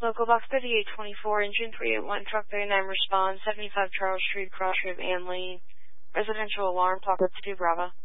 Local box 3824, engine 381, truck 39, respond, 75 Charles Street, Cross River, Ann Lane. Residential alarm, talk with 2 Bravo.